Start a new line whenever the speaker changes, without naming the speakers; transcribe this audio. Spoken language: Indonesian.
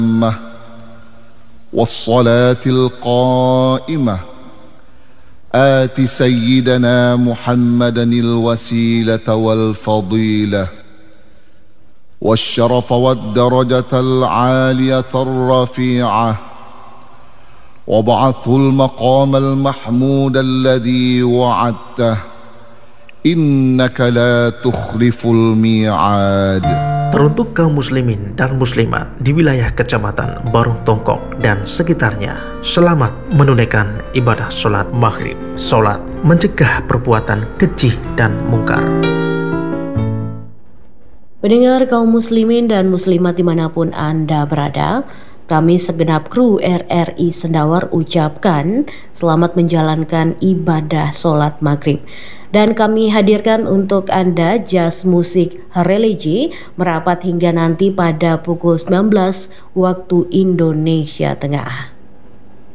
والصلاة القائمة آت سيدنا محمدا الوسيلة والفضيلة والشرف والدرجة العالية الرفيعة وابعثه المقام المحمود الذي وعدته إنك لا تخلف الميعاد.
Teruntuk kaum muslimin dan muslimat di wilayah Kecamatan Barung Tongkok dan sekitarnya, selamat menunaikan ibadah sholat maghrib. Sholat mencegah perbuatan keji dan mungkar.
Pendengar kaum muslimin dan muslimat dimanapun Anda berada, kami segenap kru RRI Sendawar ucapkan selamat menjalankan ibadah sholat maghrib. Dan kami hadirkan untuk Anda jazz musik religi merapat hingga nanti pada pukul 19 waktu Indonesia Tengah.